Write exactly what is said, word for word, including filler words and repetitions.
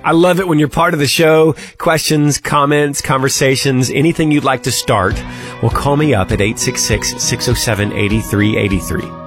I love it when you're part of the show. Questions, comments, conversations, anything you'd like to start. Well, call me up at eight six six, six oh seven, eight three eight three.